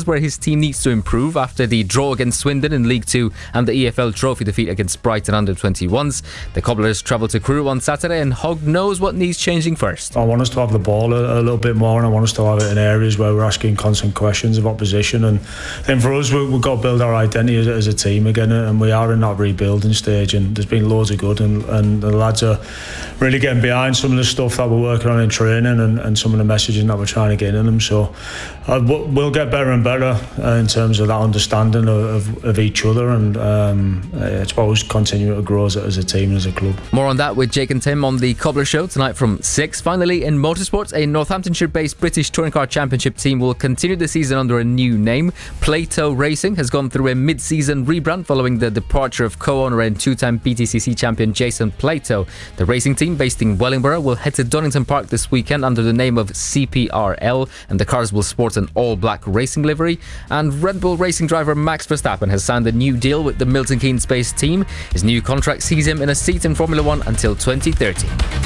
areas where his team needs to improve after the draw against Swindon in League 2 and the EFL Trophy defeat against Brighton under-21s. The Cobblers travel to Crewe on Saturday, and Hogg knows what needs changing first. I want us to have the ball a little bit more, and I want us to have it in areas where we're asking constant questions of opposition. And then for us, we've got to build our identity as a team again, and we are in that rebuilding stage, and there's been loads of good, and the lads are really getting behind some of the stuff that we're working on in training and some of the messaging that we're trying to get in them. So we'll get better and better in terms of that understanding of each other, and it's about us continuing to grow as a team and as a club. More on that with Jake and Tim on the Cobbler Show tonight from 6. Finally, in motorsports, a Northamptonshire-based British Touring Car Championship team will continue the season under a new name. Plato Racing has gone through a mid-season rebrand following the departure of co-owner and two-time BTCC champion Jason Plato. The racing team, based in Wellingborough, will head to Donington Park this weekend under the name of CPRL, and the cars will sport an all-black racing livery. And Red Bull racing driver Max Verstappen has signed a new deal with the Milton Keynes-based team. His new contract sees him in a seat in Formula 1 until 2030.